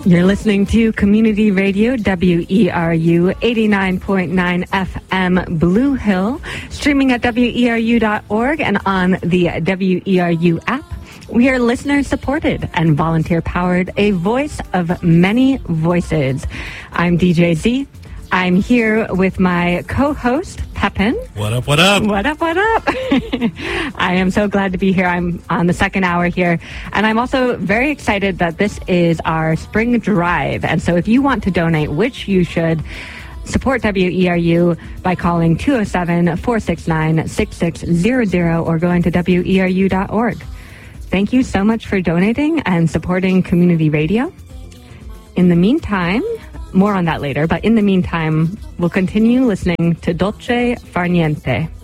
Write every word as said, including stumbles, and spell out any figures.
You're listening to Community Radio, W E R U, eighty-nine point nine F M Blue Hill, streaming at W E R U dot org and on the W E R U app. We are listener-supported and volunteer-powered, a voice of many voices. I'm D J Z. I'm here with my co-host, Pepin. What up, what up? What up, what up? I am so glad to be here. I'm on the second hour here. And I'm also very excited that this is our spring drive. And so if you want to donate, which you should, support W E R U by calling two oh seven, four six nine, six six zero zero or going to W E R U dot org. Thank you so much for donating and supporting community radio. In the meantime, more on that later, but in the meantime, we'll continue listening to Dolce Far Niente.